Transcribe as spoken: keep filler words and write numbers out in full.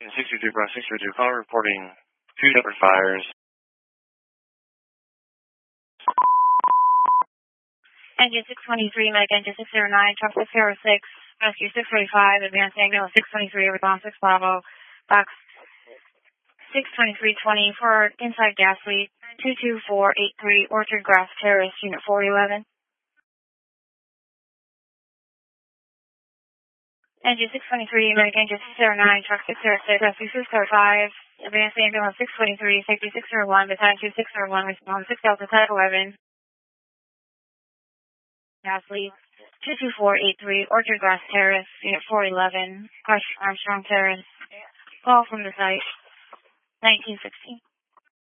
six two two, Bronx six two two, call reporting two separate fires. Engine six twenty-three, Medic Engine six zero nine, Truck six zero six, Rescue six forty-five, Advanced Ambulance six twenty-three, Response six Bravo, Box six twenty-three twenty for inside gas leak, two two four eight three, Orchard Grass Terrace, Unit four eleven. Engine six twenty-three, Medic Engine six zero nine, Truck six zero six, Rescue six zero five, Advanced Ambulance six twenty-three, Safety six zero one, Battalion two six zero one, Response six Delta Type eleven. Gas leak, two two four eight three, Orchard Grass Terrace, Unit four eleven, Crush Armstrong Terrace. Call from the site, nineteen sixteen.